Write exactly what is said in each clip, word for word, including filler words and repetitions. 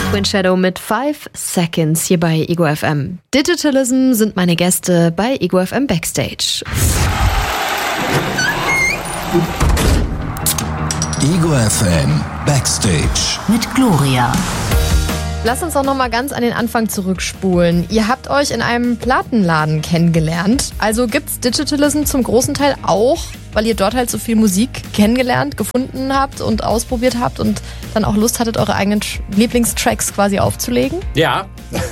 Twin Shadow mit Five Seconds hier bei Ego F M. Digitalism sind meine Gäste bei Ego F M Backstage. Ego F M Backstage mit Gloria. Lass uns doch noch mal ganz an den Anfang zurückspulen. Ihr habt euch in einem Plattenladen kennengelernt. Also gibt's Digitalism zum großen Teil auch, weil ihr dort halt so viel Musik kennengelernt, gefunden habt und ausprobiert habt und dann auch Lust hattet, eure eigenen Tr- Lieblingstracks quasi aufzulegen? Ja.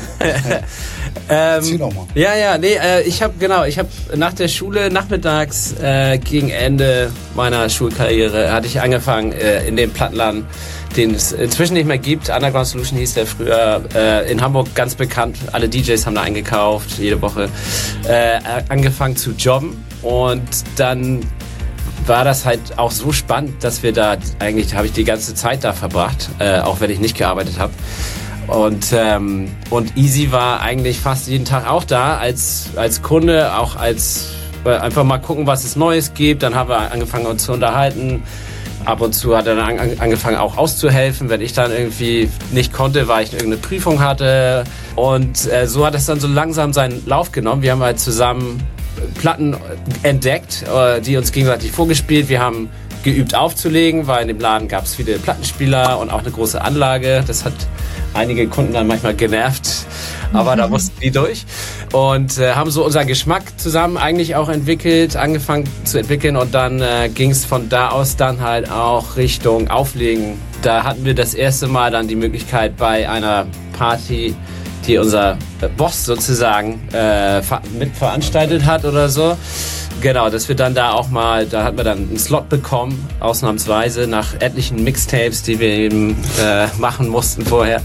ähm, ja, ja, nee, äh, ich habe genau, ich habe nach der Schule nachmittags äh, gegen Ende meiner Schulkarriere hatte ich angefangen äh, in dem Plattenladen, den es inzwischen nicht mehr gibt. Underground Solution hieß der früher, äh, in Hamburg ganz bekannt. Alle D Js haben da eingekauft, jede Woche. Äh, angefangen zu jobben und dann war das halt auch so spannend, dass wir da, eigentlich habe ich die ganze Zeit da verbracht, äh, auch wenn ich nicht gearbeitet habe. Und, ähm, und Easy war eigentlich fast jeden Tag auch da, als, als Kunde, auch als äh, einfach mal gucken, was es Neues gibt. Dann haben wir angefangen, uns zu unterhalten. Ab und zu hat er dann an, angefangen auch auszuhelfen, wenn ich dann irgendwie nicht konnte, weil ich irgendeine Prüfung hatte. Und äh, so hat es dann so langsam seinen Lauf genommen. Wir haben halt zusammen Platten entdeckt, äh, die uns gegenseitig vorgespielt. Wir haben geübt aufzulegen, weil in dem Laden gab es viele Plattenspieler und auch eine große Anlage. Das hat einige Kunden dann manchmal genervt, aber da mussten die durch. Und äh, haben so unseren Geschmack zusammen eigentlich auch entwickelt, angefangen zu entwickeln und dann äh, ging es von da aus dann halt auch Richtung Auflegen. Da hatten wir das erste Mal dann die Möglichkeit bei einer Party, die unser Boss sozusagen äh, mitveranstaltet hat oder so. Genau, dass wir dann da auch mal, da hatten wir dann einen Slot bekommen, ausnahmsweise, nach etlichen Mixtapes, die wir eben äh, machen mussten vorher,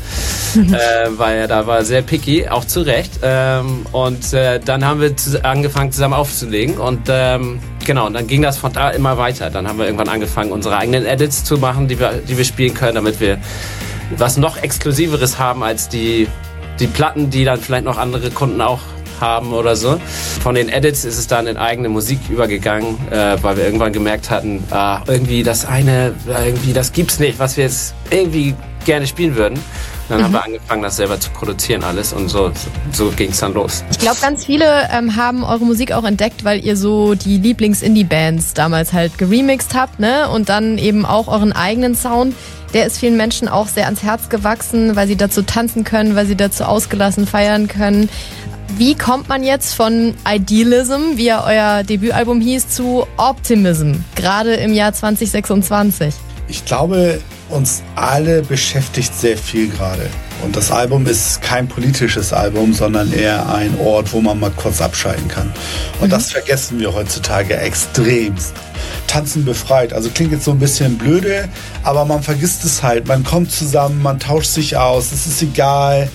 äh, weil er da war sehr picky, auch zu Recht. Ähm, und äh, dann haben wir zu, angefangen zusammen aufzulegen und ähm, genau, und dann ging das von da immer weiter. Dann haben wir irgendwann angefangen, unsere eigenen Edits zu machen, die wir, die wir spielen können, damit wir was noch Exklusiveres haben als die, die Platten, die dann vielleicht noch andere Kunden auch haben oder so. Von den Edits ist es dann in eigene Musik übergegangen, äh, weil wir irgendwann gemerkt hatten, ah, irgendwie das eine, irgendwie das gibt's nicht, was wir jetzt irgendwie gerne spielen würden. Dann mhm. haben wir angefangen, das selber zu produzieren alles und so, so ging's dann los. Ich glaube, ganz viele ähm, haben eure Musik auch entdeckt, weil ihr so die Lieblings-Indie-Bands damals halt geremixed habt, ne? Und dann eben auch euren eigenen Sound. Der ist vielen Menschen auch sehr ans Herz gewachsen, weil sie dazu tanzen können, weil sie dazu ausgelassen feiern können. Wie kommt man jetzt von Idealism, wie ja euer Debütalbum hieß, zu Optimism, gerade im Jahr zwanzig sechsundzwanzig? Ich glaube, uns alle beschäftigt sehr viel gerade. Und das Album ist kein politisches Album, sondern eher ein Ort, wo man mal kurz abschalten kann. Und mhm. das vergessen wir heutzutage extremst. Tanzen befreit. Also klingt jetzt so ein bisschen blöde, aber man vergisst es halt. Man kommt zusammen, man tauscht sich aus, es ist egal,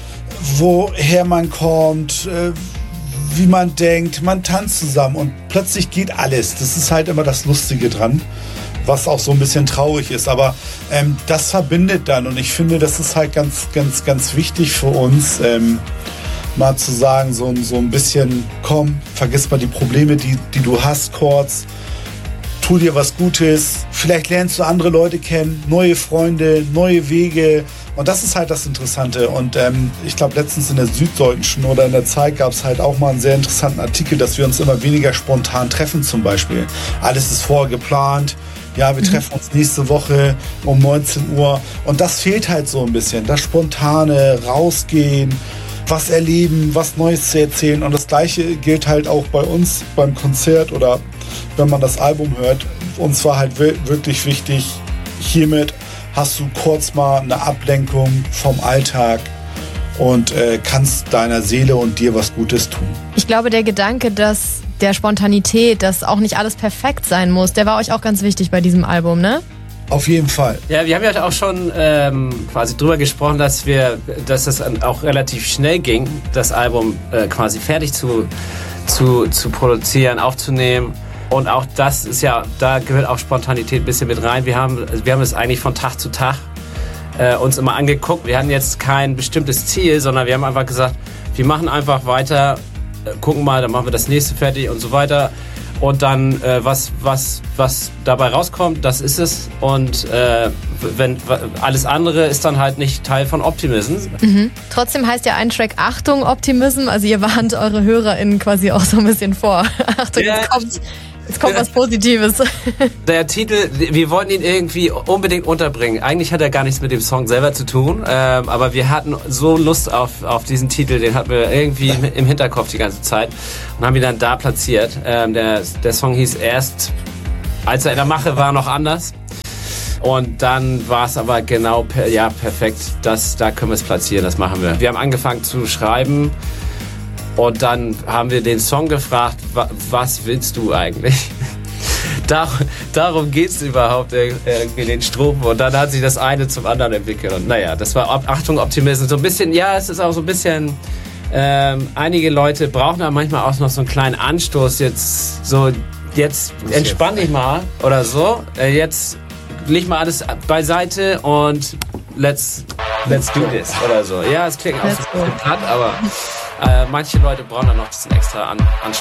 woher man kommt, äh, wie man denkt, man tanzt zusammen und plötzlich geht alles. Das ist halt immer das Lustige dran, was auch so ein bisschen traurig ist, aber ähm, das verbindet dann und ich finde, das ist halt ganz, ganz, ganz wichtig für uns, ähm, mal zu sagen, so, so ein bisschen, komm, vergiss mal die Probleme, die, die du hast kurz, tu dir was Gutes, vielleicht lernst du andere Leute kennen, neue Freunde, neue Wege. Und das ist halt das Interessante. Und ähm, ich glaube, letztens in der Süddeutschen oder in der Zeit gab es halt auch mal einen sehr interessanten Artikel, dass wir uns immer weniger spontan treffen zum Beispiel. Alles ist vorgeplant. Ja, wir mhm. treffen uns nächste Woche um neunzehn Uhr. Und das fehlt halt so ein bisschen. Das Spontane, rausgehen, was erleben, was Neues zu erzählen. Und das Gleiche gilt halt auch bei uns beim Konzert oder wenn man das Album hört. Uns war halt wirklich wichtig, hiermit hast du kurz mal eine Ablenkung vom Alltag und äh, kannst deiner Seele und dir was Gutes tun. Ich glaube, der Gedanke, dass der Spontanität, dass auch nicht alles perfekt sein muss, der war euch auch ganz wichtig bei diesem Album, ne? Auf jeden Fall. Ja, wir haben ja auch schon ähm, quasi drüber gesprochen, dass wir, dass es auch relativ schnell ging, das Album äh, quasi fertig zu, zu, zu produzieren, aufzunehmen. Und auch das ist ja, da gehört auch Spontanität ein bisschen mit rein. Wir haben, wir haben es eigentlich von Tag zu Tag äh, uns immer angeguckt. Wir hatten jetzt kein bestimmtes Ziel, sondern wir haben einfach gesagt, wir machen einfach weiter, äh, gucken mal, dann machen wir das nächste fertig und so weiter. Und dann, äh, was, was, was dabei rauskommt, das ist es. Und äh, wenn alles andere ist dann halt nicht Teil von Optimism. Mhm. Trotzdem heißt ja ein Track Achtung Optimism, also ihr warnt eure HörerInnen quasi auch so ein bisschen vor. Achtung, Ja. jetzt kommt, jetzt kommt was Positives. Der Titel, wir wollten ihn irgendwie unbedingt unterbringen. Eigentlich hat er gar nichts mit dem Song selber zu tun, ähm, aber wir hatten so Lust auf, auf diesen Titel, den hatten wir irgendwie im Hinterkopf die ganze Zeit und haben ihn dann da platziert. Ähm, der, der Song hieß erst, als er in der Mache war, noch anders. Und dann war es aber genau, per, ja, perfekt. Das, da können wir es platzieren, das machen wir. Wir haben angefangen zu schreiben und dann haben wir den Song gefragt, wa, was willst du eigentlich? Dar, darum geht es überhaupt in den Strophen. Und dann hat sich das eine zum anderen entwickelt. Und naja, das war Achtung, Optimismus. So ein bisschen, ja, es ist auch so ein bisschen, ähm, einige Leute brauchen da manchmal auch noch so einen kleinen Anstoß. Jetzt so, jetzt entspann dich mal oder so. Äh, jetzt leg mal alles beiseite und let's, let's do this oder so. Ja, es klingt auch so ein bisschen platt, aber äh, manche Leute brauchen dann noch diesen extra An Anstoß.